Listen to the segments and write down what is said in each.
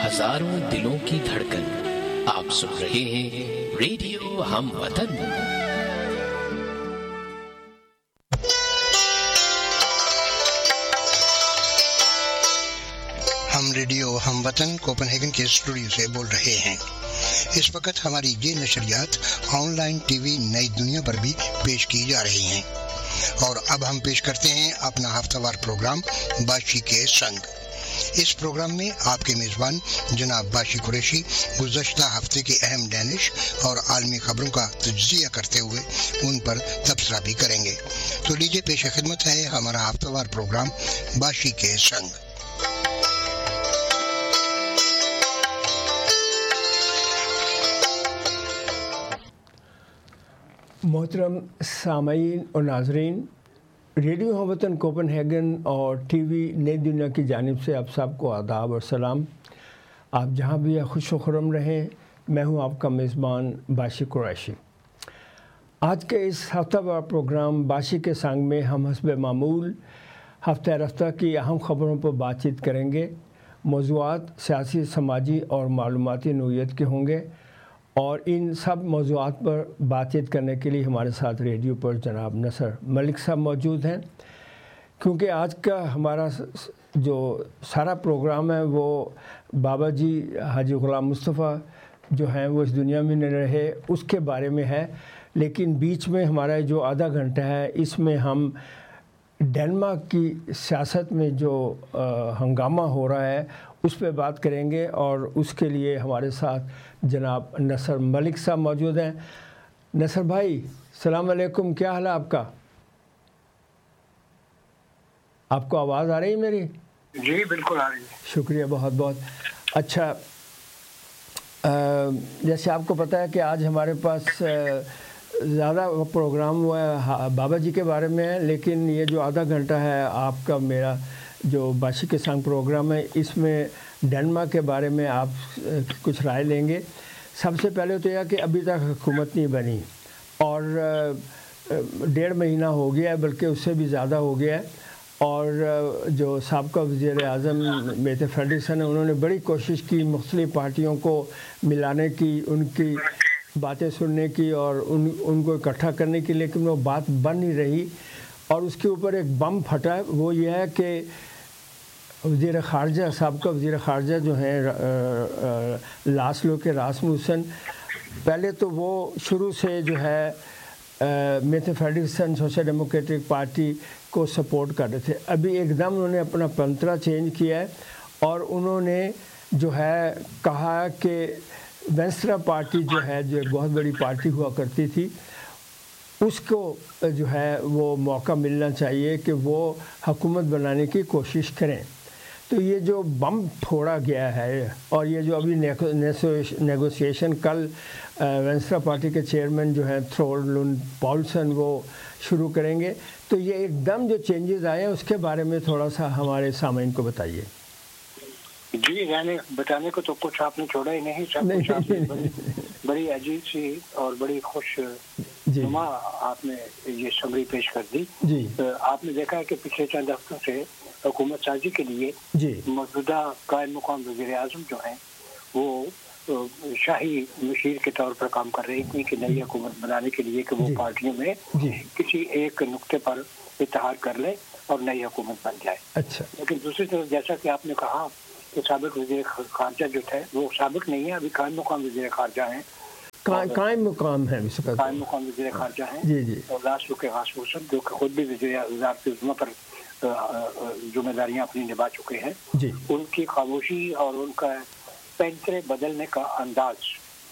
ہزاروں دلوں کی دھڑکن. آپ سن رہے ہیں ریڈیو ہم وطن. ہم ریڈیو ہم وطن کوپن ہیگن کے اسٹوڈیو سے بول رہے ہیں. اس وقت ہماری یہ نشریات آن لائن ٹی وی نئی دنیا پر بھی پیش کی جا رہی ہیں. اور اب ہم پیش کرتے ہیں اپنا ہفتہ وار پروگرام باشی کے سنگ. اس پروگرام میں آپ کے میزبان جناب باشی قریشی گزشتہ ہفتے کی اہم ڈینش اور عالمی خبروں کا تجزیہ کرتے ہوئے ان پر تبصرہ بھی کریں گے. تو لیجیے پیش خدمت ہے ہمارا ہفتہ وار پروگرام باشی کے سنگ. محترم سامعین اور ناظرین، ریڈیو ہم وطن کوپن ہیگن اور ٹی وی نئی دنیا کی جانب سے آپ سب کو آداب اور سلام. آپ جہاں بھی خوش و خرم رہیں. میں ہوں آپ کا میزبان باشی قریشی. آج کے اس ہفتہ وار پروگرام باشی کے سانگ میں ہم حسب معمول ہفتہ رفتہ کی اہم خبروں پر بات چیت کریں گے. موضوعات سیاسی، سماجی اور معلوماتی نوعیت کے ہوں گے، اور ان سب موضوعات پر بات چیت کرنے کے لیے ہمارے ساتھ ریڈیو پر جناب نصر ملک صاحب موجود ہیں. کیونکہ آج کا ہمارا جو سارا پروگرام ہے وہ بابا جی حاجی غلام مصطفیٰ جو ہیں وہ اس دنیا میں نہیں رہے اس کے بارے میں ہے. لیکن بیچ میں ہمارا جو آدھا گھنٹہ ہے اس میں ہم ڈنمارک کی سیاست میں جو ہنگامہ ہو رہا ہے اس پہ بات کریں گے، اور اس کے لیے ہمارے ساتھ جناب نصر ملک صاحب موجود ہیں. نصر بھائی السلام علیکم، کیا حال ہے آپ کا؟ آپ کو آواز آ رہی ہے میری؟ جی بالکل آ رہی ہے. شکریہ بہت بہت. اچھا، جیسے آپ کو پتہ ہے کہ آج ہمارے پاس زیادہ پروگرام ہوا ہے بابا جی کے بارے میں ہے، لیکن یہ جو آدھا گھنٹہ ہے آپ کا میرا جو باشی کے سانگ پروگرام ہے اس میں ڈنمارک کے بارے میں آپ کچھ رائے لیں گے. سب سے پہلے تو یہ کہ ابھی تک حکومت نہیں بنی اور 1.5 مہینہ ہو گیا ہے، بلکہ اس سے بھی زیادہ ہو گیا ہے. اور جو سابقہ وزیر اعظم میتے فریڈرکسن ہیں انہوں نے بڑی کوشش کی مختلف پارٹیوں کو ملانے کی، ان کی باتیں سننے کی اور ان کو اکٹھا کرنے کی، لیکن وہ بات بن نہیں رہی. اور اس کے اوپر ایک بم پھٹا ہے. وہ یہ ہے کہ وزیر خارجہ، سابقہ وزیر خارجہ جو ہیں لاسلو کے راسموسن، پہلے تو وہ شروع سے جو ہے میتے فریڈرکسن سوشل ڈیموکریٹک پارٹی کو سپورٹ کر رہے تھے. ابھی ایک دم انہوں نے اپنا پنترا چینج کیا ہے اور انہوں نے جو ہے کہا کہ وینسٹرا پارٹی جو ہے جو ایک بہت بڑی پارٹی ہوا کرتی تھی اس کو جو ہے وہ موقع ملنا چاہیے کہ وہ حکومت بنانے کی کوشش کریں. تو یہ جو بم پھوڑا گیا ہے اور یہ جو ابھی نیگوسیشن کل وینسٹرا پارٹی کے چیئرمین جو ہیں تھور لنڈ پاؤلسن وہ شروع کریں گے، تو یہ ایک دم جو چینجز آئے ہیں اس کے بارے میں تھوڑا سا ہمارے سامعین کو بتائیے. جی یعنی بتانے کو تو کچھ آپ نے چھوڑا ہی نہیں، سب کچھ آپ نے بڑی عجیب سی اور بڑی خوش نما آپ نے یہ سمری پیش کر دی. جی آپ نے دیکھا ہے کہ پچھلے چند ہفتوں سے حکومت سازی کے لیے موجودہ قائم مقام وزیر اعظم جو ہیں وہ شاہی مشیر کے طور پر کام کر رہی تھی کہ نئی حکومت بنانے کے لیے کہ وہ پارٹیوں میں کسی ایک نقطے پر اتحاد کر لے اور نئی حکومت بن جائے. اچھا، لیکن دوسری طرف جیسا کہ آپ نے کہا کہ سابق وزیر خارجہ جو تھے وہ سابق نہیں ہے، ابھی قائم مقام وزیر خارجہ ہیں. قائم مقام ہے، قائم مقام وزیر خارجہ ہیں. جی اور لاسلو کے راسموسن جو کہ خود بھی وزارت عظمیٰ پر ذمہ داریاں اپنی نبھا چکے ہیں، ان کی خاموشی اور ان کا پینترے بدلنے کا انداز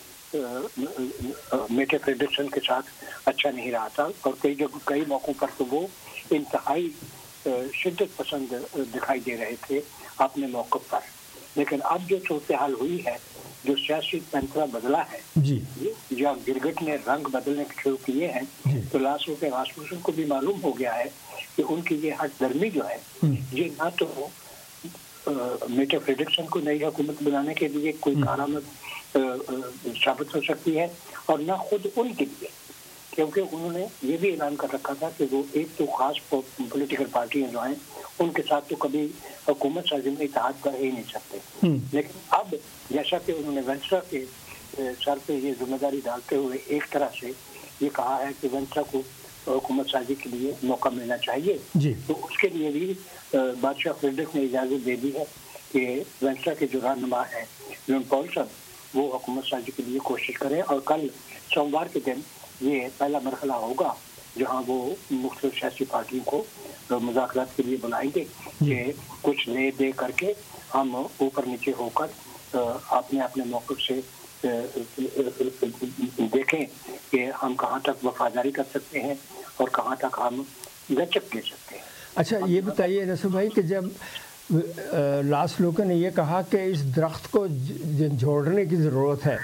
میتے فریڈرکسن کے ساتھ اچھا نہیں رہا تھا. اور کئی موقعوں پر تو وہ انتہائی شدت پسند دکھائی دے رہے تھے اپنے موقف پر. لیکن اب جو صورتحال ہوئی ہے، جو سیاسی پینترا بدلا ہے، یا گرگٹ نے رنگ بدلنے شروع کیے ہیں، تو لاسلو کے راسموسن کو بھی معلوم ہو گیا ہے کہ ان کی یہ ہٹ درمی جو ہے یہ نہ تو میتے فریڈرکسن کو نئی حکومت بنانے کے لیے کوئی کارآمد ثابت ہو سکتی ہے، اور نہ خود ان کے لیے کیونکہ انہوں نے یہ بھی اعلان کر رکھا تھا کہ وہ ایک تو خاص پولیٹیکل پارٹیاں جو ہیں ان کے ساتھ تو کبھی حکومت سازی میں اتحاد کر ہی نہیں سکتے، لیکن اب جیسا کہ انہوں نے وینسٹرا کے سر پہ یہ ذمہ داری ڈالتے ہوئے ایک طرح سے یہ کہا ہے کہ وینسٹرا کو حکومت سازی کے لیے موقع ملنا چاہیے، تو اس کے لیے بھی بادشاہ فریڈرک نے اجازت دے دی ہے کہ وینسٹرا کے جو رہنما ہے لون پال صاحب وہ حکومت سازی کے لیے کوشش کریں، اور کل سوموار کے دن یہ پہلا مرحلہ ہوگا جہاں وہ مختلف سیاسی پارٹیوں کو مذاکرات کے لیے بلائیں گے کہ کچھ لے دے کر کے ہم اوپر نیچے ہو کر اپنے اپنے موقف سے دیکھیں کہ ہم کہاں تک وفاداری کر سکتے ہیں اور کہاں تک ہم لچک دے سکتے ہیں۔ اچھا یہ بتائیے نصر بھائی کہ جب لاس لوکن نے یہ کہا کہ اس درخت کو جھوڑنے کی ضرورت ہے،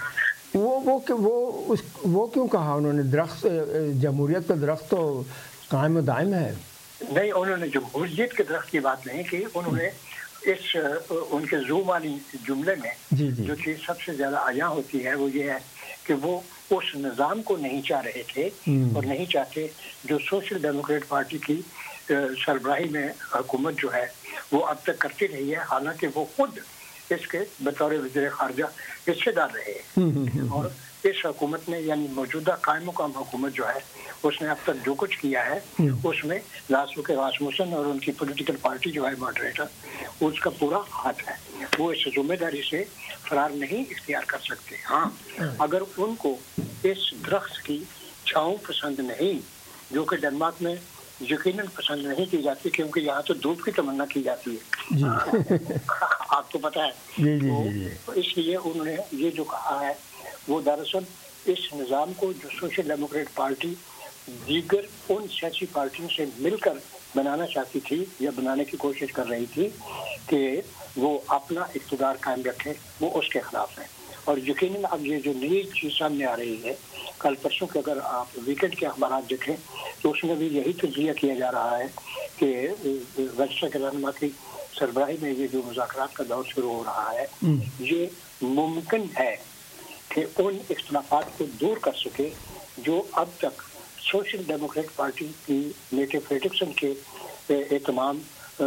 وہ کیوں کہا انہوں نے؟ درخت جمہوریت کا درخت تو قائم و دائم ہے۔ نہیں، انہوں نے جمہوریت کے درخت کی بات نہیں کی، انہوں نے اس ان کے زوم والی جملے میں جو چیز سب سے زیادہ عیاں ہوتی ہے وہ یہ ہے کہ وہ اس نظام کو نہیں چاہ رہے تھے اور نہیں چاہتے جو سوشل ڈیموکریٹ پارٹی کی سربراہی میں حکومت جو ہے وہ اب تک کرتی رہی ہے، حالانکہ وہ خود اس کے بطور وزیر خارجہ حصے دار رہے ہیں، اور اس حکومت نے یعنی موجودہ قائم مقام حکومت جو ہے اس نے اب تک جو کچھ کیا ہے اس میں لاسلوک راسموسن اور ان کی پولیٹیکل پارٹی جو ہے ماڈریٹر اس کا پورا ہاتھ ہے، وہ اس ذمہ داری سے فرار نہیں اختیار کر سکتے۔ ہاں اگر ان کو اس درخت کی چھاؤں پسند نہیں، جو کہ ڈنمارک میں یقیناً پسند نہیں کی جاتی کیونکہ یہاں تو دھوپ کی تمنا کی جاتی ہے، آپ کو پتہ ہے، تو اس لیے انہوں نے یہ جو کہا ہے وہ دراصل اس نظام کو جو سوشل ڈیموکریٹ پارٹی دیگر ان سیاسی پارٹیوں سے مل کر بنانا چاہتی تھی یا بنانے کی کوشش کر رہی تھی کہ وہ اپنا اقتدار قائم رکھے، وہ اس کے خلاف ہے۔ اور یقیناً اب یہ جو نئی چیز سامنے آ رہی ہے، کل پرسوں کے اگر آپ ویکینڈ کے اخبارات دیکھیں تو اس میں بھی یہی تجزیہ کیا جا رہا ہے کہ وینسٹرا کے رہنما کی سربراہی میں یہ جو مذاکرات کا دور شروع ہو رہا ہے یہ ممکن ہے کہ ان اختلافات کو دور کر سکے جو اب تک سوشل ڈیموکریٹ پارٹی کی نیٹو فریڈرکسن کے اہتمام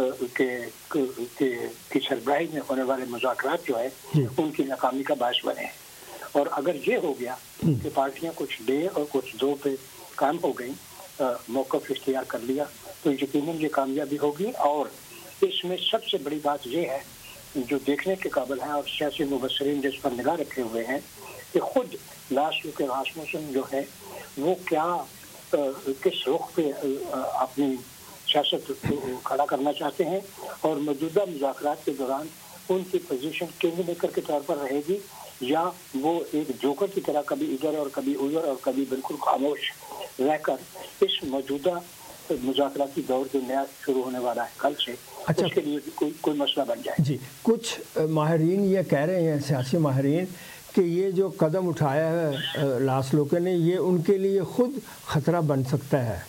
کی سربراہی میں ہونے والے مذاکرات جو ہے ان کی ناکامی کا باعث بنے ہیں۔ اور اگر یہ ہو گیا کہ پارٹیاں کچھ دے اور کچھ دو پہ کام ہو گئی، موقف اختیار کر لیا، تو یقیناً یہ کامیابی ہوگی۔ اور اس میں سب سے بڑی بات یہ ہے جو دیکھنے کے قابل ہے اور سیاسی مبصرین جس پر نگاہ رکھے ہوئے ہیں کہ خود لاسلوک راسموسن جو ہے وہ کیا کس رخ پہ اپنی سیاست کھڑا کرنا چاہتے ہیں، اور موجودہ مذاکرات کے دوران ان کی پوزیشن کنگ میکر کے طور پر رہے گی یا وہ ایک جوکر کی طرح کبھی ادھر اور کبھی ادھر اور کبھی بالکل خاموش رہ کر اس موجودہ مذاکراتی دور جو نیا شروع ہونے والا ہے کل سے اس کے لیے کوئی مسئلہ بن جائے۔ جی، کچھ ماہرین یہ کہہ رہے ہیں، سیاسی ماہرین، کہ یہ جو قدم اٹھایا ہے لاس لوکن نے یہ ان کے لیے خود خطرہ بن سکتا ہے۔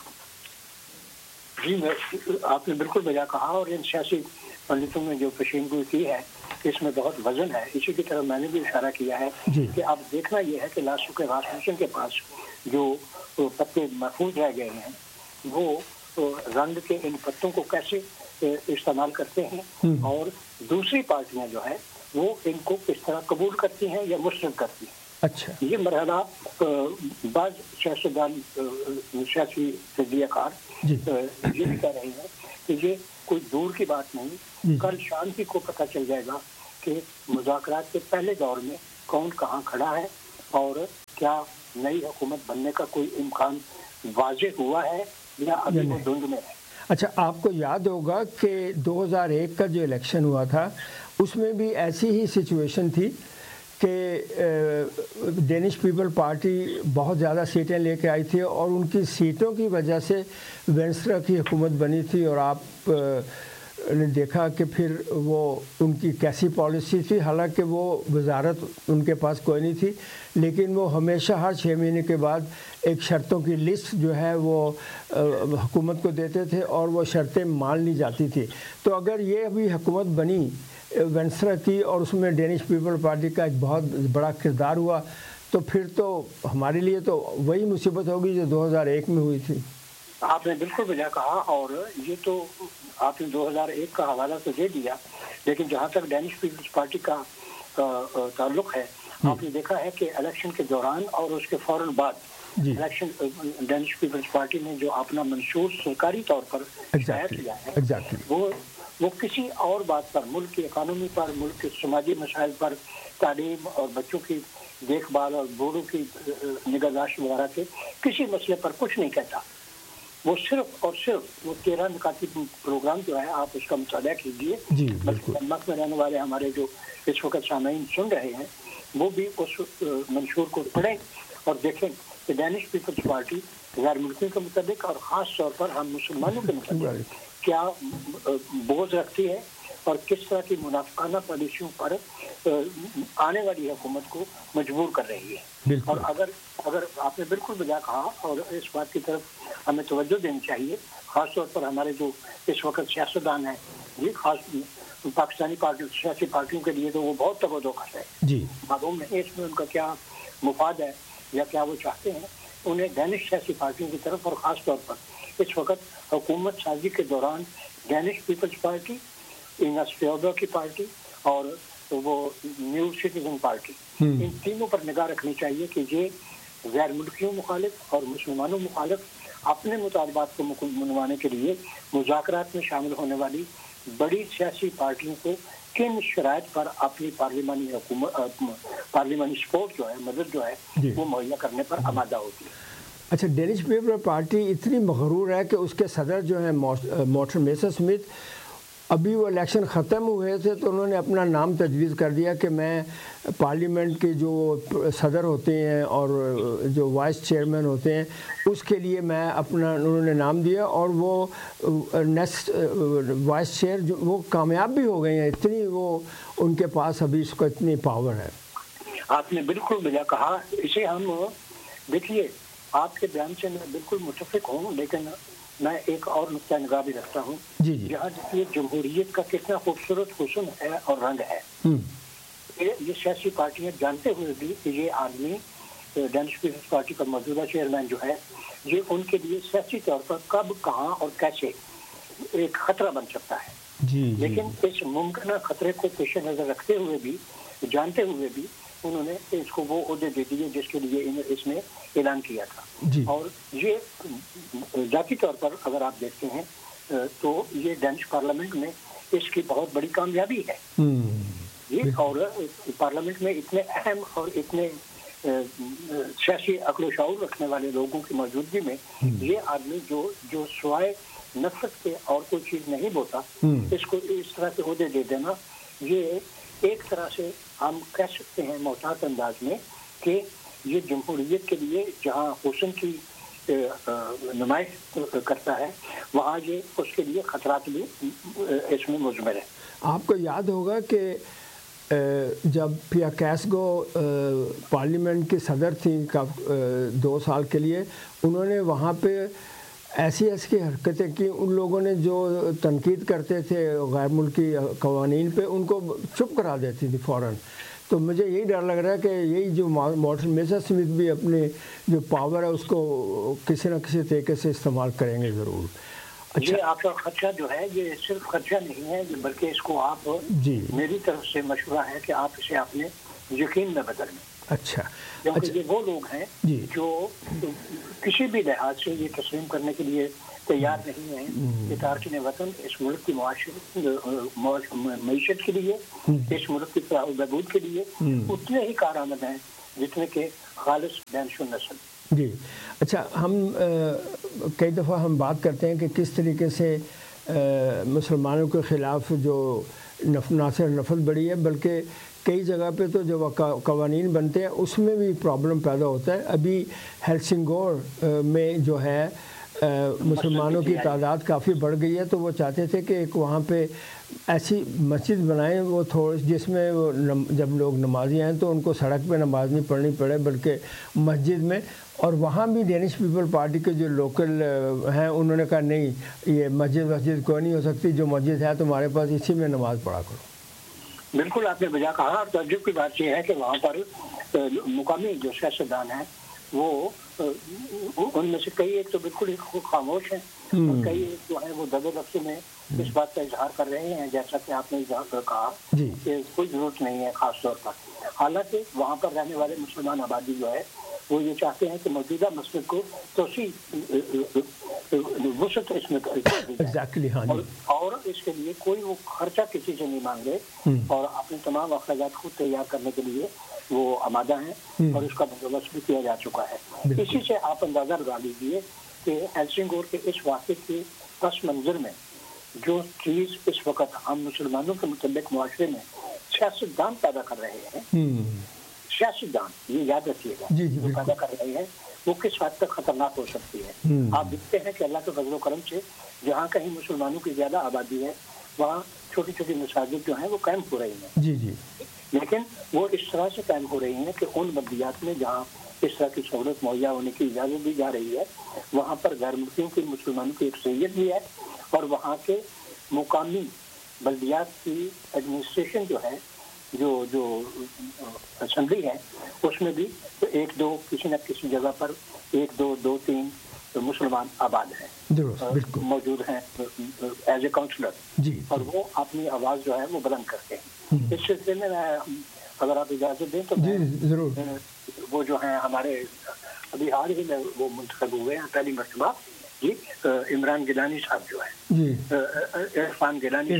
جی آپ نے بالکل بجا کہا، اور ان سیاسی پنڈتوں نے جو پیشین گوئی کی ہے اس میں بہت وزن ہے۔ اسی کی طرح میں نے بھی اشارہ کیا ہے کہ اب دیکھنا یہ ہے کہ لاسلوک راسموسن کے پاس جو پتے محفوظ رہ گئے ہیں وہ رنگ کے ان پتوں کو کیسے استعمال کرتے ہیں، اور دوسری پارٹیاں جو ہیں وہ ان کو کس طرح قبول کرتی ہیں یا مسترد کرتی ہیں۔ اچھا، یہ مرحلہ بعض سیاستدان سیاسی تجزیہ کار یہ بھی کہہ رہے ہیں کہ یہ کوئی دور کی بات نہیں، کل شام ہی کو پتہ چل جائے گا کہ مذاکرات کے پہلے دور میں کون کہاں کھڑا ہے اور کیا نئی حکومت بننے کا کوئی امکان واضح ہوا ہے یا ابھی وہ دھند میں ہے۔ اچھا، آپ کو یاد ہوگا کہ 2001 کا جو الیکشن ہوا تھا اس میں بھی ایسی ہی سچویشن تھی کہ ڈینش پیپل پارٹی بہت زیادہ سیٹیں لے کے آئی تھی اور ان کی سیٹوں کی وجہ سے وینسٹرا کی حکومت بنی تھی، اور آپ نے دیکھا کہ پھر وہ ان کی کیسی پالیسی تھی، حالانکہ وہ وزارت ان کے پاس کوئی نہیں تھی، لیکن وہ ہمیشہ ہر 6 مہینے کے بعد ایک شرطوں کی لسٹ جو ہے وہ حکومت کو دیتے تھے اور وہ شرطیں مان لی جاتی تھی۔ تو اگر یہ ابھی حکومت بنی وینسٹرا کی اور اس میں ڈینش پیپل پارٹی کا ایک بہت بڑا کردار ہوا، تو پھر تو ہمارے لیے تو وہی مصیبت ہوگی جو 2001 میں ہوئی تھی۔ آپ نے بالکل بجا کہا، اور یہ تو آپ نے 2001 کا حوالہ تو دے دیا، لیکن جہاں تک ڈینش پیپلز پارٹی کا تعلق ہے، آپ نے دیکھا ہے کہ الیکشن کے دوران اور اس کے فوراً بعد الیکشن ڈینش پیپلز پارٹی نے جو اپنا منشور سرکاری طور پر شائع کیا ہے، وہ کسی اور بات پر، ملک کی اکانومی پر، ملک کے سماجی مسائل پر، تعلیم اور بچوں کی دیکھ بھال اور بوڑھوں کی نگہداشت وغیرہ کے کسی مسئلے پر کچھ نہیں کہتا۔ وہ صرف اور صرف وہ 13 نکاتی پروگرام جو ہے، آپ اس کا مطالعہ کیجیے، ملک میں رہنے والے ہمارے جو اس وقت سامعین سن رہے ہیں وہ بھی اس منشور کو پڑھیں اور دیکھیں کہ ڈینش پیپلز پارٹی غیر ملکیوں کے متعلق اور خاص طور پر ہم مسلمانوں کے متعلق کیا بوجھ رکھتی ہے اور کس طرح کی منافقانہ پالیسیوں پر آنے والی حکومت کو مجبور کر رہی ہے۔ اور اگر آپ نے بالکل بجا کہا، اور اس بات کی طرف ہمیں توجہ دینی چاہیے، خاص طور پر ہمارے جو اس وقت سیاستدان ہیں، جی خاص پاکستانی سیاسی پارٹیوں کے لیے تو وہ بہت تگ و دو ہے، معلوم نہیں اس میں ان کا کیا مفاد ہے یا کیا وہ چاہتے ہیں۔ انہیں ڈینش سیاسی پارٹیوں کی طرف، اور خاص طور پر اس وقت حکومت سازی کے دوران ڈینش پیپلز پارٹی، انگس فیوڈر کی پارٹی اور وہ نیو سٹیزن پارٹی، ان تینوں پر نگاہ رکھنی چاہیے کہ یہ غیر ملکیوں مخالف اور مسلمانوں مخالف اپنے مطالبات کو منوانے کے لیے مذاکرات میں شامل ہونے والی بڑی سیاسی پارٹیوں کو کن شرائط پر اپنی پارلیمانی سپورٹ جو ہے، مدد جو ہے، وہ مہیا کرنے پر آمادہ ہوتی ہے۔ اچھا، ڈینش پیپلز پارٹی اتنی مغرور ہے کہ اس کے صدر جو ہیں مورٹن میسرسمتھ، ابھی وہ الیکشن ختم ہوئے تھے تو انہوں نے اپنا نام تجویز کر دیا کہ میں پارلیمنٹ کے جو صدر ہوتے ہیں اور جو وائس چیئرمین ہوتے ہیں اس کے لیے میں اپنا انہوں نے نام دیا، اور وہ نیکسٹ وائس چیئر جو وہ کامیاب بھی ہو گئے ہیں، اتنی وہ ان کے پاس ابھی اس کو اتنی پاور ہے۔ آپ نے بالکل بجا کہا۔ اسے ہم دیکھیے، آپ کے بیان سے میں بالکل متفق ہوں، لیکن میں ایک اور نقطہ نگاہ بھی رکھتا ہوں، جہاں یہ جمہوریت کا کتنا خوبصورت حسن ہے اور رنگ ہے۔ یہ سیاسی پارٹیاں جانتے ہوئے بھی کہ یہ آدمی ڈینش پیپلز پارٹی کا موجودہ چیئرمین جو ہے، یہ ان کے لیے سیاسی طور پر کب، کہاں اور کیسے ایک خطرہ بن سکتا ہے، لیکن اس ممکنہ خطرے کو پیش نظر رکھتے ہوئے بھی، جانتے ہوئے بھی، انہوں نے اس کو وہ عہدے دے دیے جس کے لیے اس نے اعلان کیا تھا۔ اور یہ ذاتی طور پر اگر آپ دیکھتے ہیں تو یہ ڈینش پارلیمنٹ میں اس کی بہت بڑی کامیابی ہے۔ یہ اور پارلیمنٹ میں اتنے اہم اور اتنے سیاسی عقل و شعور رکھنے والے لوگوں کی موجودگی میں یہ آدمی جو سوائے نفرت کے اور کوئی چیز نہیں بوتا، اس کو اس طرح کے عہدے دے دینا، یہ ایک طرح سے ہم کہہ سکتے ہیں محتاط انداز میں کہ یہ جمہوریت کے لیے جہاں حسن کی نمائش کرتا ہے، وہاں یہ اس کے لیے خطرات بھی اس میں مضمر ہے۔ آپ کو یاد ہوگا کہ جب پیا کیسگو پارلیمنٹ کی صدر تھیں 2 سال کے لیے، انہوں نے وہاں پہ ایسی حرکتیں کی، ان لوگوں نے جو تنقید کرتے تھے غیر ملکی قوانین پہ، ان کو چپ کرا دیتی تھی فوراً۔ تو مجھے یہی ڈر لگ رہا ہے کہ یہی جو مورٹن میسرسمتھ بھی اپنے جو پاور ہے اس کو کسی نہ کسی طریقے سے استعمال کریں گے ضرور۔ یہ آپ کا خدشہ جو ہے، یہ صرف خدشہ نہیں ہے، بلکہ اس کو آپ میری طرف سے مشورہ ہے کہ آپ اسے اپنے یقین میں بدل لیں۔ اچھا، کیونکہ یہ وہ لوگ ہیں جو کسی بھی لحاظ سے یہ تسلیم کرنے کے لیے تیار نہیں ہیں کہ تارکین وطن اس ملک کی معیشت کے لیے، اس ملک کی فلاح و بہبود کے لیے اتنے ہی کارآمد ہیں جتنے کہ خالص ڈینش النسل۔ جی اچھا، ہم کئی دفعہ ہم بات کرتے ہیں کہ کس طریقے سے مسلمانوں کے خلاف جو نہ صرف نفرت بڑھی ہے، بلکہ کئی جگہ پہ تو جو قوانین بنتے ہیں اس میں بھی پرابلم پیدا ہوتا ہے۔ ابھی ہیلسنگور میں جو ہے مسلمانوں کی تعداد کافی بڑھ گئی ہے، تو وہ چاہتے تھے کہ ایک وہاں پہ ایسی مسجد بنائیں وہ جس میں وہ جب لوگ نمازی آئیں تو ان کو سڑک پہ نماز نہیں پڑھنی پڑے بلکہ مسجد میں۔ اور وہاں بھی ڈینش پیپل پارٹی کے جو لوکل ہیں انہوں نے کہا نہیں، یہ مسجد کوئی نہیں ہو سکتی، جو مسجد ہے تمہارے پاس اسی میں نماز پڑھا کرو۔ بالکل آپ نے بجا کہا. اور تعجب کی بات یہ ہے کہ وہاں پر مقامی جو سیاستدان ہیں وہ ان میں سے کئی ایک تو بالکل ہی خاموش ہیں اور کئی ایک جو ہیں وہ دبے لفظ میں اس بات کا اظہار کر رہے ہیں جیسا کہ آپ نے کہا کہ کوئی ضرورت نہیں ہے خاص طور پر. حالانکہ وہاں پر رہنے والے مسلمان آبادی جو ہے وہ یہ چاہتے ہیں کہ موجودہ مسجد کو توسیع وسعت اس میں کر دی جائے اور اس کے لیے کوئی وہ خرچہ کسی سے نہیں مانگے اور اپنے تمام اخراجات خود تیار کرنے کے لیے وہ آمادہ ہیں اور اس کا بندوبست بھی کیا جا چکا ہے. اسی سے آپ اندازہ لگا لیجیے کہ ہیلسنگور کے اس واقعے کے پس منظر میں جو چیز اس وقت ہم مسلمانوں کے متعلق معاشرے میں سیاستدان پیدا کر رہے ہیں, سیاستدان یہ یاد رکھیے گا جو پیدا کر رہے ہیں وہ کس حد تک خطرناک ہو سکتی ہے. آپ دیکھتے ہیں کہ اللہ کے فضل و کرم سے جہاں کہیں مسلمانوں کی زیادہ آبادی ہے وہاں چھوٹی چھوٹی مساجد جو ہیں وہ قائم ہو رہی ہیں, لیکن وہ اس طرح سے قائم ہو رہی ہیں کہ ان بلدیات میں جہاں اس طرح کی سہولت مہیا ہونے کی اجازت دی جا رہی ہے وہاں پر غیر ملکیوں کی مسلمانوں کی اکثریت بھی ہے اور وہاں کے مقامی بلدیات کی ایڈمنسٹریشن جو ہے جو اسمبلی ہے اس میں بھی ایک دو کسی نہ کسی جگہ پر ایک دو تین مسلمان آباد ہیں موجود ہیں ایز اے کاؤنسلر اور وہ اپنی آواز جو ہے وہ بلند کرتے ہیں. اس سلسلے میں اگر آپ اجازت دیں تو وہ جو ہیں ہمارے ابھی حال ہی میں وہ منتخب ہوئے ہیں پہلی مرتبہ عمران گیلانی صاحب جو ہے عرفان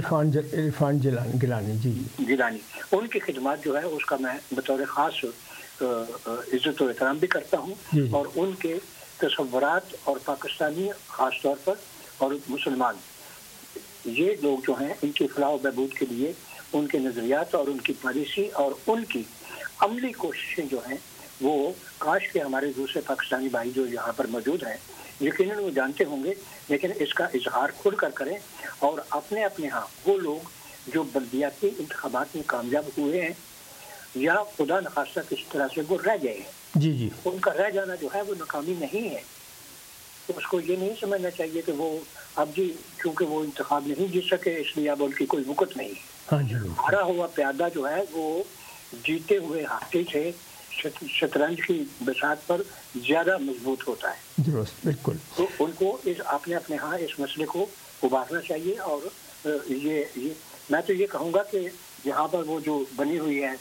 گیلانی ان کی خدمات جو ہے اس کا میں بطور خاص عزت و احترام بھی کرتا ہوں اور ان کے تصورات اور پاکستانی خاص طور پر اور مسلمان یہ لوگ جو ہیں ان کی فلاح و بہبود کے لیے ان کے نظریات اور ان کی پالیسی اور ان کی عملی کوششیں جو ہیں وہ کاش کے ہمارے دوسرے پاکستانی بھائی جو یہاں پر موجود ہیں یقیناً وہ جانتے ہوں گے لیکن اس کا اظہار کھل کر کریں اور اپنے ہاں وہ لوگ جو بلدیاتی انتخابات میں کامیاب ہوئے ہیں یا خدا نخواستہ کسی طرح سے وہ رہ گئے ہیں ان کا رہ جانا جو ہے وہ ناکامی نہیں ہے. تو اس کو یہ نہیں سمجھنا چاہیے کہ وہ اب چونکہ وہ انتخاب نہیں جیت سکے اس لیے اب ان کی کوئی وقت نہیں. ہارا ہوا پیادہ جو ہے وہ جیتے ہوئے ہاتھی سے شطرنج کی بساط پر زیادہ مضبوط ہوتا ہے. درست بالکل. تو ان کو اپنے ہاں اس مسئلے کو ابھارنا چاہیے اور یہ میں تو یہ کہوں گا کہ یہاں پر وہ جو بنی ہوئی ہے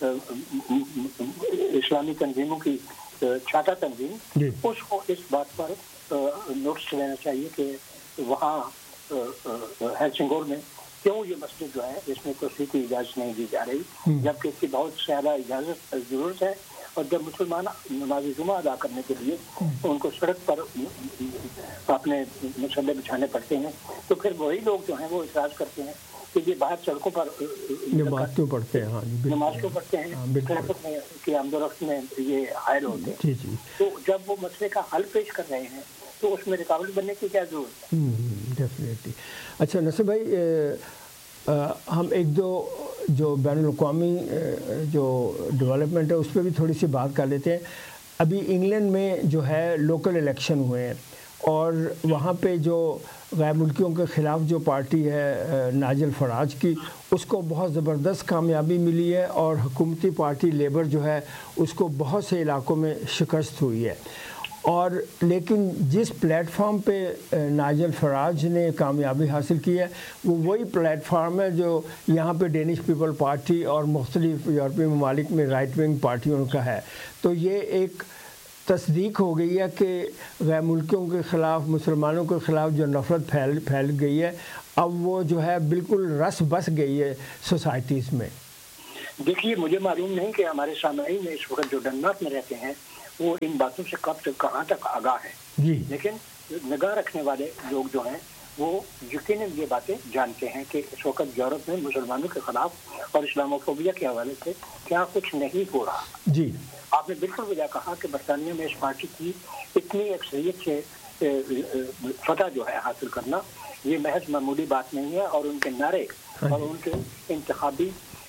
اسلامی تنظیموں کی چھاتا تنظیم اس کو اس بات پر نوٹس لینا چاہیے کہ وہاں ہیلسنگور میں کیوں یہ مسجد جو ہے اس میں توسیع کی اجازت نہیں دی جا رہی جبکہ اس کی بہت زیادہ اجازت ضرورت ہے. اور جب مسلمان نماز جمعہ ادا کرنے کے لیے ان کو سڑک پر اپنے مسلح بچھانے پڑتے ہیں تو پھر وہی لوگ جو ہیں وہ اعتراض کرتے ہیں کہ یہ باہر سڑکوں پر نماز کیوں پڑھتے ہیں ٹریفک میں کی آمد و رفت میں یہ حائل ہوتے ہیں. تو جب وہ مسئلے کا حل پیش کر رہے ہیں تو اس میں رکاوٹ بننے کی کیا ضرورت ہے؟ ڈیفینیٹلی. اچھا نصر بھائی ہم ایک دو جو بین الاقوامی جو ڈیولپمنٹ ہے اس پہ بھی تھوڑی سی بات کر لیتے ہیں. ابھی انگلینڈ میں جو ہے لوکل الیکشن ہوئے ہیں اور وہاں پہ جو غیر ملکیوں کے خلاف جو پارٹی ہے نائجل فراج کی اس کو بہت زبردست کامیابی ملی ہے اور حکومتی پارٹی لیبر جو ہے اس کو بہت سے علاقوں میں شکست ہوئی ہے. اور لیکن جس پلیٹ فارم پہ نائجل فراج نے کامیابی حاصل کی ہے وہ وہی پلیٹ فارم ہے جو یہاں پہ ڈینش پیپل پارٹی اور مختلف یورپی ممالک میں رائٹ ونگ پارٹیوں کا ہے. تو یہ ایک تصدیق ہو گئی ہے کہ غیر ملکیوں کے خلاف مسلمانوں کے خلاف جو نفرت پھیل گئی ہے اب وہ جو ہے بالکل رس بس گئی ہے سوسائٹیز میں. دیکھیے مجھے معلوم نہیں کہ ہمارے سامعین میں اس وقت جو ڈنمارک میں رہتے ہیں وہ ان باتوں سے کب تک کہاں تک آگاہ ہے لیکن نگاہ رکھنے والے لوگ جو ہیں وہ یقیناً یہ باتیں جانتے ہیں کہ اس وقت یورپ میں مسلمانوں کے خلاف اور اسلاموفوبیا کے حوالے سے کیا کچھ نہیں ہو رہا. آپ نے بالکل وجہ کہا کہ برطانیہ میں اس پارٹی کی اتنی اکثریت سے فتح جو ہے حاصل کرنا یہ محض معمولی بات نہیں ہے اور ان کے نعرے اور ان کے انتخابی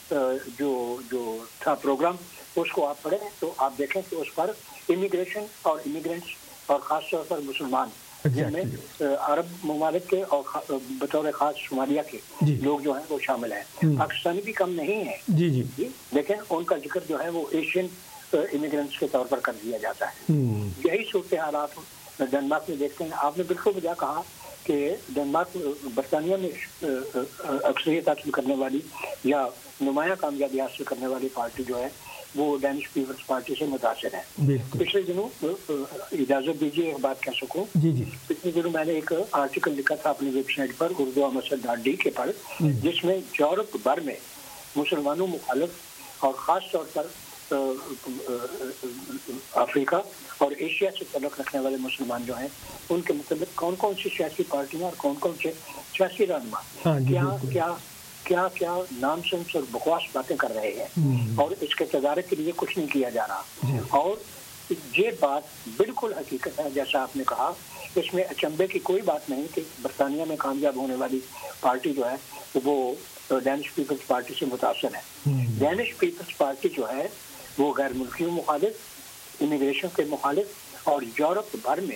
جو تھا پروگرام اس کو آپ پڑھیں تو آپ دیکھیں کہ اس پر امیگریشن اور امیگرینٹس اور خاص طور پر مسلمان جن میں عرب ممالک کے اور بطور خاص صومالیہ کے لوگ جو ہیں وہ شامل ہیں. پاکستانی بھی کم نہیں ہیں لیکن ان کا ذکر جو ہے وہ ایشین امیگرینٹس کے طور پر کر دیا جاتا ہے. یہی صورت حالات ڈنمارک میں دیکھتے ہیں. آپ نے بالکل وجہ کہا کہ ڈنمارک برطانیہ میں اکثریت حاصل کرنے والی یا نمایاں کامیابی حاصل کرنے والی پارٹی جو ہے وہ ڈینش پیپلز پارٹی سے متاثر ہے. پچھلے دنوں اجازت دیجیے ایک بات کہہ سکوں. پچھلے دنوں میں نے ایک آرٹیکل لکھا تھا اپنی ویب سائٹ پر urdu.dy کے پر جس میں یورپ بھر میں مسلمانوں مخالف اور خاص طور پر افریقہ اور ایشیا سے تعلق رکھنے والے مسلمان جو ہیں ان کے متعلق کون کون سی سیاسی پارٹیاں اور کون کون سے سیاسی رہنما کیا کیا نام سنس اور بکواس باتیں کر رہے ہیں اور اس کے تدارک کے لیے کچھ نہیں کیا جا رہا. اور یہ بات بالکل حقیقت ہے جیسا آپ نے کہا. اس میں اچنبے کی کوئی بات نہیں کہ برطانیہ میں کامیاب ہونے والی پارٹی جو ہے وہ ڈینش پیپلز پارٹی سے متاثر ہے. ڈینش پیپلز پارٹی جو ہے وہ غیر ملکیوں مخالف، امیگریشن کے مخالف اور یورپ بھر میں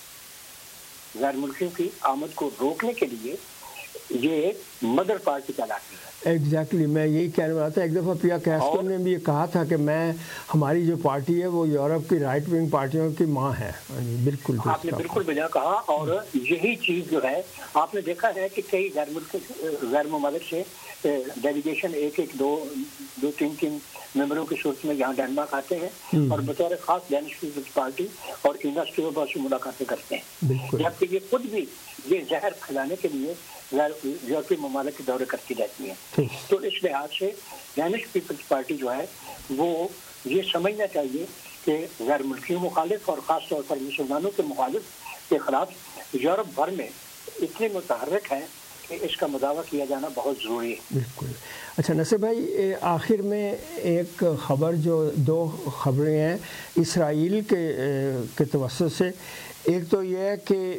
غیر ملکیوں کی آمد کو روکنے کے لیے یہ مدر پارٹی کہلاتی ہے. ایگزیکٹلی میں یہی کہنے والا تھا. ایک دفعہ پیا کیسٹرو نے بھی یہ کہا تھا کہ ہماری جو پارٹی ہے وہ یورپ کی رائٹ ونگ پارٹیوں کی ماں ہے. بالکل آپ نے بالکل بجا کہا. اور یہی چیز جو ہے آپ نے دیکھا ہے کہ کئی غیر ممالک سے ڈیلیگیشن ایک دو تین ممبروں کی صورت میں یہاں ڈنمارک آتے ہیں اور بطور خاص ڈینش پیپلز پارٹی اور انڈسٹریل سے ملاقاتیں کرتے ہیں، جبکہ یہ خود بھی یہ زہر پھیلانے کے لیے یورپی ممالک کے دورے کرتی رہتی ہیں. تو اس لحاظ سے ڈینش پیپلز پارٹی جو ہے وہ یہ سمجھنا چاہیے کہ غیر ملکیوں مخالف اور خاص طور پر مسلمانوں کے مخالف کے خلاف یورپ بھر میں اتنے متحرک ہیں کہ اس کا مداوع کیا جانا بہت ضروری ہے. بالکل. اچھا نصر بھائی، آخر میں ایک خبر دو خبریں ہیں اسرائیل کے توسط سے. ایک تو یہ ہے کہ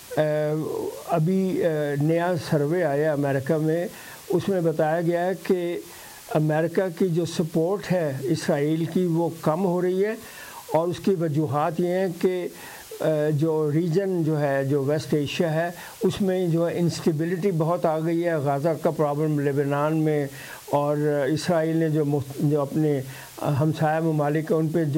ابھی نیا سروے آیا امریکہ میں، اس میں بتایا گیا ہے کہ امریکہ کی جو سپورٹ ہے اسرائیل کی وہ کم ہو رہی ہے اور اس کی وجوہات یہ ہیں کہ جو ریجن جو ہے جو ویسٹ ایشیا ہے اس میں جو ہے انسٹیبلٹی بہت آ گئی ہے. غازہ کا پرابلم لیبنان میں اور اسرائیل نے جو اپنے ہمسایہ ممالک ان پہ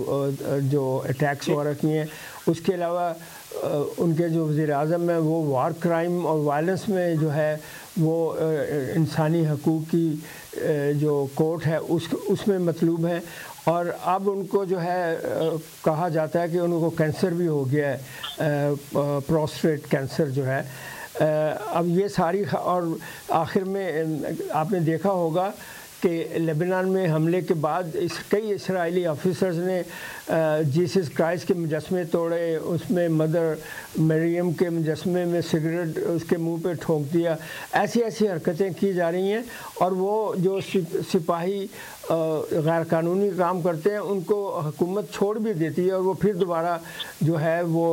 جو اٹیکس وغیرہ کیے ہیں. اس کے علاوہ ان کے جو وزیر اعظم ہیں وہ وار کرائم اور وائلنس میں جو ہے وہ انسانی حقوق کی جو کورٹ ہے اس میں مطلوب ہیں. اور اب ان کو جو ہے کہا جاتا ہے کہ ان کو کینسر بھی ہو گیا ہے، پروسٹیٹ کینسر جو ہے. اب یہ ساری اور آخر میں آپ نے دیکھا ہوگا کہ لیبنان میں حملے کے بعد کئی اسرائیلی آفیسرز نے جیسس کرائسٹ کے مجسمے توڑے، اس میں مدر مریم کے مجسمے میں سگریٹ اس کے منہ پہ ٹھونک دیا. ایسی حرکتیں کی جا رہی ہیں اور وہ جو سپاہی غیر قانونی کام کرتے ہیں ان کو حکومت چھوڑ بھی دیتی ہے اور وہ پھر دوبارہ جو ہے وہ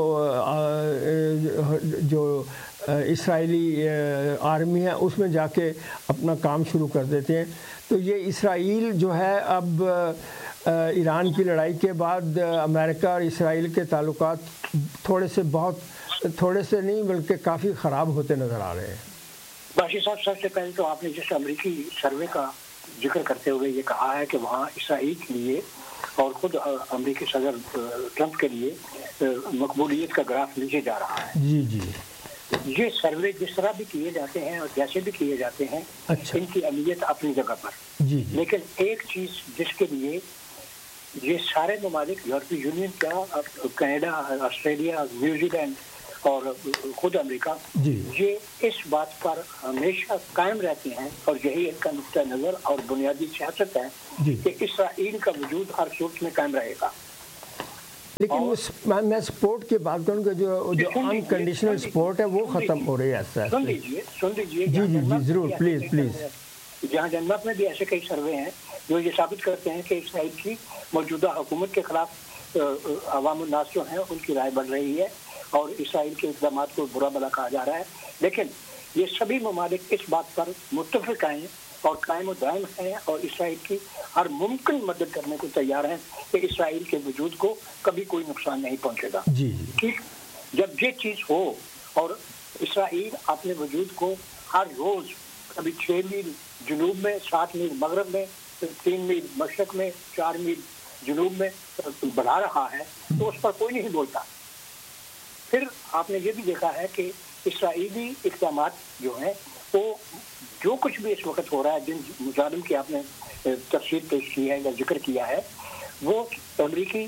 جو اسرائیلی آرمی ہے اس میں جا کے اپنا کام شروع کر دیتے ہیں. تو یہ اسرائیل جو ہے اب ایران کی لڑائی کے بعد امریکہ اور اسرائیل کے تعلقات تھوڑے سے نہیں بلکہ کافی خراب ہوتے نظر آ رہے ہیں. باشی صاحب، سب سے پہلے تو آپ نے جس امریکی سروے کا ذکر کرتے ہوئے یہ کہا ہے کہ وہاں اسرائیل کے لیے اور خود امریکی صدر ٹرمپ کے لیے مقبولیت کا گراف نیچے جا رہا ہے. جی یہ سروے جس طرح بھی کیے جاتے ہیں اور جیسے بھی کیے جاتے ہیں ان کی اہمیت اپنی جگہ پر. لیکن ایک چیز جس کے لیے یہ سارے ممالک یورپی یونین کا کینیڈا، آسٹریلیا، نیوزی لینڈ اور خود امریکہ یہ اس بات پر ہمیشہ قائم رہتے ہیں اور یہی ان کا نقطہ نظر اور بنیادی سیاست ہے کہ اسرائیل کا وجود ہر صورت میں قائم رہے گا. لیکن میں سپورٹ کی بات کروں کہ جو انکنڈیشنل سپورٹ ہے وہ ختم ہو رہی ہے. سن لیجیے جی ضرور پلیز. جہاں ڈنمارک میں بھی ایسے کئی سروے ہیں جو یہ ثابت کرتے ہیں کہ اسرائیل کی موجودہ حکومت کے خلاف عوام الناس جو ہیں ان کی رائے بڑھ رہی ہے اور اسرائیل کے اقدامات کو برا بھلا کہا جا رہا ہے. لیکن یہ سبھی ممالک اس بات پر متفق ہیں اور قائم و دائم ہیں اور اسرائیل کی ہر ممکن مدد کرنے کو تیار ہیں کہ اسرائیل کے وجود کو کبھی کوئی نقصان نہیں پہنچے گا. جی ٹھیک. جب یہ چیز ہو اور اسرائیل اپنے وجود کو ہر روز کبھی 6 میل جنوب میں، 7 میل مغرب میں، 3 میل مشرق میں، 4 میل جنوب میں بڑھا رہا ہے تو اس پر کوئی نہیں بولتا. پھر آپ نے یہ بھی دیکھا ہے کہ اسرائیلی اقدامات جو ہیں وہ جو کچھ بھی اس وقت ہو رہا ہے، جن مظالم کی آپ نے تفصیل پیش کی ہے یا ذکر کیا ہے، وہ امریکی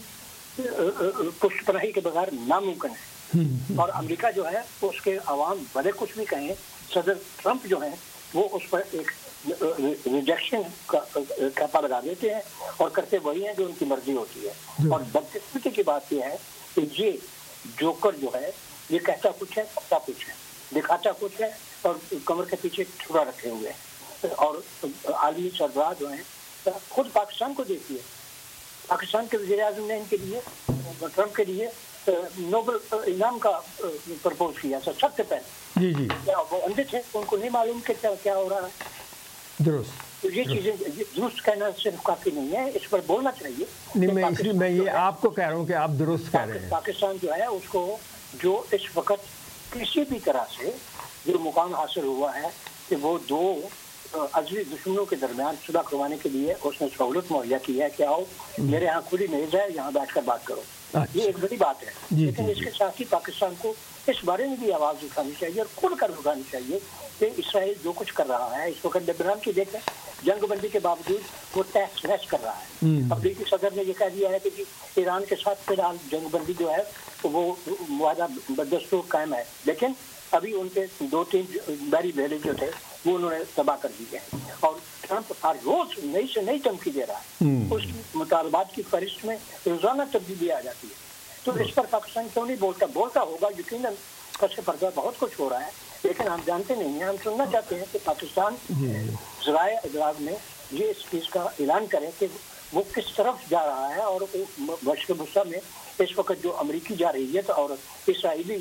پشت پناہی کے بغیر ناممکن ہے. اور امریکہ جو ہے اس کے عوام بڑے کچھ بھی کہیں، صدر ٹرمپ جو ہیں وہ اس پر ایک ریجیکشن کا پا لگا دیتے ہیں اور کرتے وہی ہیں جو ان کی مرضی ہوتی ہے. اور بدقسمتی کی بات یہ ہے کہ یہ جوکر جو ہے یہ کہتا کچھ ہے، کرتا کچھ ہے، دکھاتا کچھ ہے اور کمر کے پیچھے چھڑا رکھے ہوئے ہیں. اور عالمی سربراہ جو ہیں خود پاکستان کو دیتی ہے. پاکستان کے وزیر اعظم نے ان کے لیے، ٹرمپ کے لیے نوبل انعام کا پرپوز کیا تھا سب سے پہلے. جی کیا وہ اندھے تھے؟ ان کو نہیں معلوم کہ کیا ہو رہا ہے. درست. تو یہ چیزیں درست کہنا صرف کافی نہیں ہے، اس پر بولنا چاہیے. نہیں، میں یہ آپ کو کہہ رہا ہوں کہ آپ درست کہہ رہے ہیں. پاکستان جو ہے اس کو جو اس وقت کسی بھی طرح سے جو مقام حاصل ہوا ہے کہ وہ دو عزوی دشمنوں کے درمیان صلح کروانے کے لیے اس نے سہولت مہیا کی ہے کہ آؤ میرے یہاں کھلی میز ہے، یہاں بیٹھ کر بات کرو. یہ ایک بڑی بات ہے. لیکن اس کے ساتھ ہی پاکستان کو اس بارے میں بھی آواز اٹھانی چاہیے اور کھل کر اٹھانی چاہیے کہ اسرائیل جو کچھ کر رہا ہے اس وقت لبنان کی دیکھیں، جنگ بندی کے باوجود وہ ٹیکس ریس کر رہا ہے. امریکی صدر نے یہ کہہ دیا ہے کہ جی ایران کے ساتھ فی الحال جنگ بندی جو ہے وہ معاہدہ بدستور قائم ہے، لیکن ابھی ان کے 2-3 بحری بیڑے جو تھے وہ انہوں نے تباہ کر دیے ہیں. اور ٹرمپ ہر روز نئی سے نئی دھمکی دے رہا ہے. اس کی مطالبات کی فہرست میں روزانہ تبدیلی آ جاتی ہے. تو اس پر پاکستان کیوں نہیں بولتا ہوگا. یقیناً پس پردہ بہت کچھ ہو رہا ہے لیکن ہم جانتے نہیں ہیں. ہم سننا چاہتے ہیں کہ پاکستان ذرائع ابلاغ میں یہ اس چیز کا اعلان کرے کہ وہ کس طرف جا رہا ہے. اور مشرق وسطیٰ میں اس وقت جو امریکی جارحیت اور اسرائیلی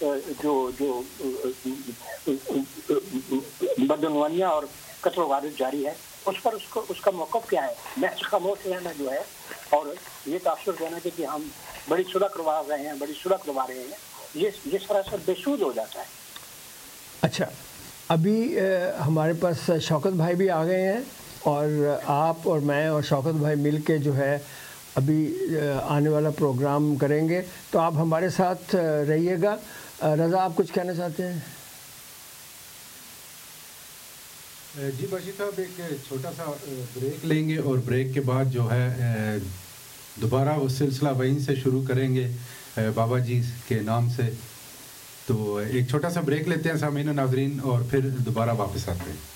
جو بدعنوانیاں اور قتل و غارت جاری ہے اس پر اس کا موقف کیا ہے. محض خاموش رہنا جو ہے اور یہ تاثر دینا کہ ہم بڑی صلح کروا رہے ہیں یہ سراسر بے سود ہو جاتا ہے. اچھا، ابھی ہمارے پاس شوکت بھائی بھی آ گئے ہیں اور آپ اور میں اور شوکت بھائی مل کے جو ہے ابھی آنے والا پروگرام کریں گے، تو آپ ہمارے ساتھ رہیے گا. رضا، آپ کچھ کہنا چاہتے ہیں؟ جی باشی صاحب، ایک چھوٹا سا بریک لیں گے اور بریک کے بعد جو ہے دوبارہ وہ سلسلہ وہیں سے شروع کریں گے بابا جی کے نام سے. تو ایک چھوٹا سا بریک لیتے ہیں سامعین و ناظرین اور پھر دوبارہ واپس آتے ہیں.